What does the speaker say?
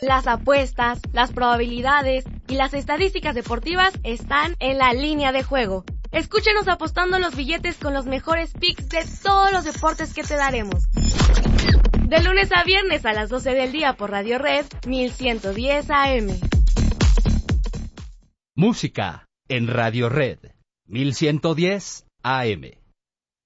Las apuestas, las probabilidades y las estadísticas deportivas están en la línea de juego. Escúchenos apostando los billetes con los mejores picks de todos los deportes que te daremos. De lunes a viernes a las 12 del día por Radio Red 1110 AM. Música en Radio Red 1110 AM.